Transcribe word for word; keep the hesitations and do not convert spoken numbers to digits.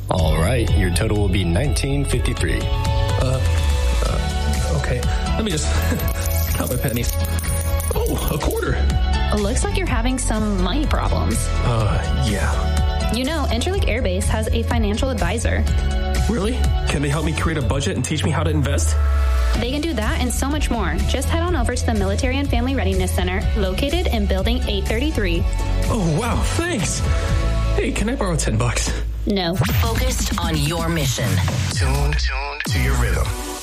All right, your total will be nineteen fifty-three. Uh, uh okay. Let me just count my pennies. Oh, a quarter. Looks like you're having some money problems. Uh, yeah. You know, Interlake Air Base has a financial advisor. Really? Can they help me create a budget and teach me how to invest? They can do that and so much more. Just head on over to the Military and Family Readiness Center, located in Building eight thirty-three. Oh, wow, thanks. Hey, can I borrow ten bucks? No. Focused on your mission. Tuned, tuned to your rhythm.